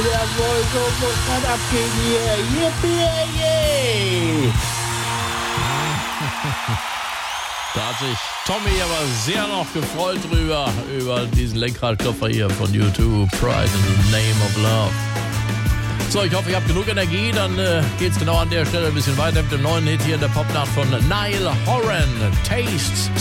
Jawohl, so muss das abgehen hier. Yippie! Da hat sich Tommy aber sehr noch gefreut über diesen Lenkradklopfer hier von U2, Pride in the Name of Love. So, ich hoffe, ihr habt genug Energie, dann geht's genau an der Stelle ein bisschen weiter mit dem neuen Hit hier in der Popnacht von Niall Horan, Tastes